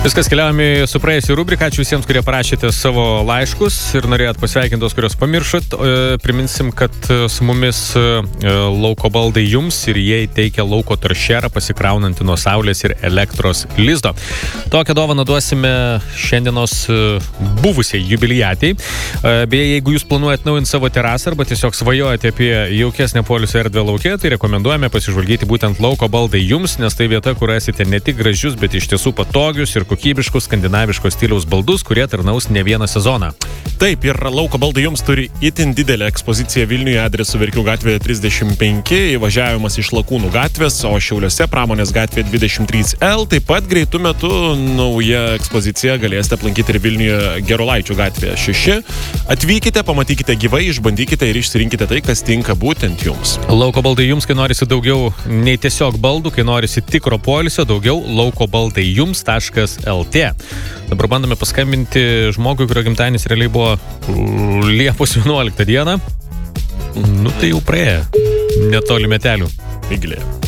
Viskas, keliaujame su praėjusią rubriką. Ačiū visiems, kurie parašėte savo laiškus ir norėjot pasveikinti tos, kurios pamiršot. Priminsim, kad su mumis lauko baldai jums ir jie teikia lauko toršerą pasikraunantį nuo saulės ir elektros lizdo. Tokią dovaną duosime šiandienos buvusiai jubiliatei. Beje, jeigu jūs planuojate naujinti savo terasą arba tiesiog svajojate apie jaukesnę poilsio erdvę lauke, tai rekomenduojame pasižvalgyti būtent lauko baldai jums, nes tai vieta, kur rasite ne tik gražius, bet iš tiesų patogius ir kokybiškus skandinaviškos stiliaus baldus, kurie tarnaus ne vieną sezoną. Taip, ir lauko baldai jums turi itin didelę ekspoziciją Vilniuje adresu Verkių gatvėje 35, įvažiavimas iš Lakūnų gatvės, o Šiauliuose Pramonės gatvėje 23L. Taip pat greitų metų nauja ekspozicija galėsite aplankyti ir Vilniuje Gerolaičių gatvėje 6. Atvykite, pamatykite gyvai, išbandykite ir išsirinkite tai, kas tinka būtent jums. Lauko baldai jums, kai norisi daugiau nei tiesiog baldų, kai norisi tikro poilsio, daugiau laukobaldai.jums.lt. Dabar bandome paskambinti žmogui, kurio gimtadienis realiai buvo Liepos 11 dieną. Nu tai jau praėjo netoli metelių. Migilė.